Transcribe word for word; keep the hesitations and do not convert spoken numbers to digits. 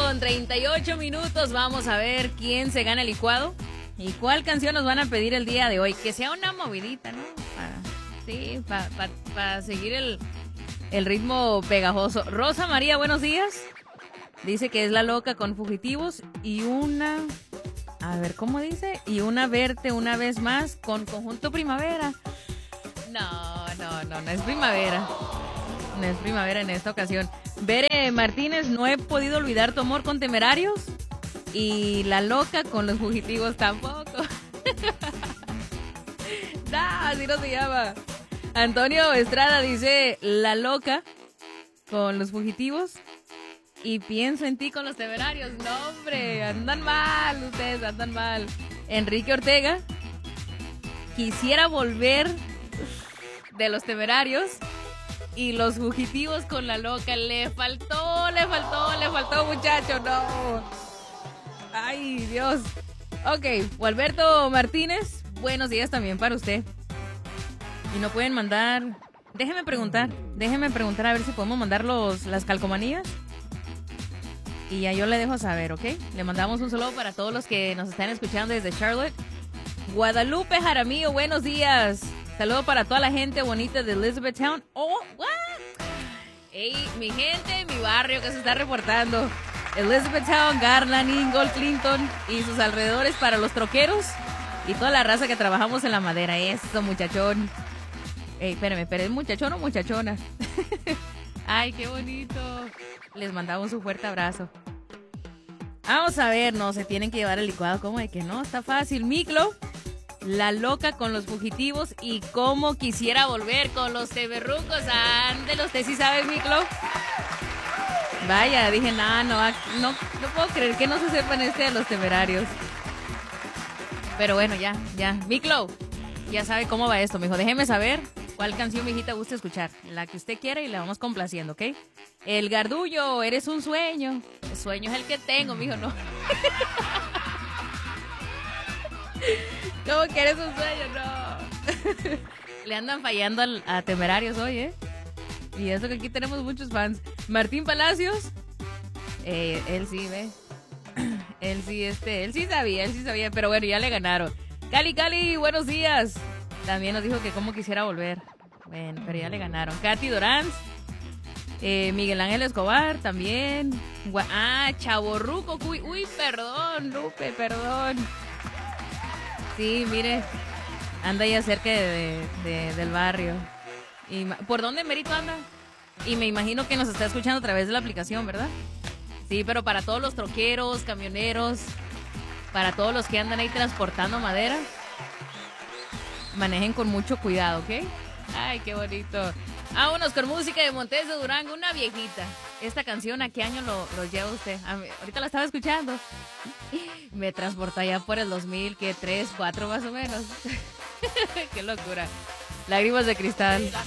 con treinta y ocho minutos. Vamos a ver quién se gana el licuado y cuál canción nos van a pedir el día de hoy. Que sea una movidita, ¿no? Para, sí, para pa, pa seguir el, el ritmo pegajoso. Rosa María, buenos días. Dice que es La Loca con Fugitivos y una... A ver, ¿cómo dice? Y una Verte una vez más con Conjunto Primavera. No, no, no, no es primavera. No es primavera en esta ocasión. Bere Martínez, no he podido olvidar tu amor con Temerarios. Y La Loca con Los Fugitivos tampoco. No, así no se llama. Antonio Estrada dice La Loca con Los Fugitivos. Y Pienso en ti con Los Temerarios. No, hombre, andan mal, ustedes andan mal. Enrique Ortega, Quisiera volver de Los Temerarios. Y Los Fugitivos con La Loca. Le faltó, le faltó, le faltó, muchacho, no. Ay, Dios. Ok, Gualberto Martínez, buenos días también para usted. Y no pueden mandar... Déjeme preguntar, déjeme preguntar a ver si podemos mandar los, las calcomanías. Y ya yo le dejo saber, ¿ok? Le mandamos un saludo para todos los que nos están escuchando desde Charlotte. Guadalupe Jaramillo, buenos días. Saludo para toda la gente bonita de Elizabethtown. Oh, what? Hey, mi gente, mi barrio que se está reportando. Elizabethtown, Garland, Ingold, Clinton y sus alrededores para los troqueros y toda la raza que trabajamos en la madera. Eso, muchachón. Ey, espérame, pero ¿es muchachón o muchachona? Ay, qué bonito. Les mandamos un fuerte abrazo. Vamos a ver, no, se tienen que llevar el licuado. ¿Cómo de que no? Está fácil. Miclo, La Loca con Los Fugitivos y Cómo Quisiera Volver con Los Temerrucos. Ándale, usted sí sabe, Miclo. Vaya, dije, nah, no, no, no puedo creer que no se sepan este de Los Temerarios. Pero bueno, ya, ya. Miclo, ya sabe cómo va esto, mijo. Déjeme saber cuál canción, mijita, gusta escuchar. La que usted quiera y la vamos complaciendo, ¿ok? El Gardullo, Eres un Sueño. El sueño es el que tengo, mijo, no. ¿Cómo que eres un sueño? No. Le andan fallando al, a Temerarios hoy, ¿eh? Y eso que aquí tenemos muchos fans. Martín Palacios, eh, él sí, ve. Él sí, este, él sí sabía, él sí sabía, pero bueno, ya le ganaron. Cali, Cali, buenos días. También nos dijo que Cómo Quisiera Volver. Bueno, pero ya le ganaron. Katy Doranz, eh, Miguel Ángel Escobar, también. Gua ah, Chavorruco, uy, uy, perdón, Lupe, perdón. Sí, mire, anda ya cerca de, de, de, del barrio. Y, ¿por dónde Merito anda? Y me imagino que nos está escuchando a través de la aplicación, ¿verdad? Sí, pero para todos los troqueros, camioneros, para todos los que andan ahí transportando madera, manejen con mucho cuidado, ¿ok? Ay, qué bonito. Vámonos con música de Montes de Durango, una viejita. Esta canción, ¿a qué año lo, lo lleva usted? A mí, ahorita la estaba escuchando. Me transporta ya por el dos mil, ¿qué? tres, cuatro más o menos. Qué locura. Lágrimas de Cristal. Las